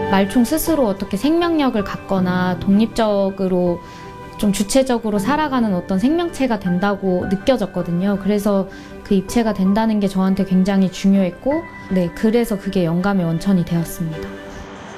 말총 스스로 어떻게 생명력을 갖거나 독립적으로 좀 주체적으로 살아가는 어떤 생명체가 된다고 느껴졌거든요. 그래서 그 입체가 된다는 게 저한테 굉장히 중요했고, 네, 그래서 그게 영감의 원천이 되었습니다.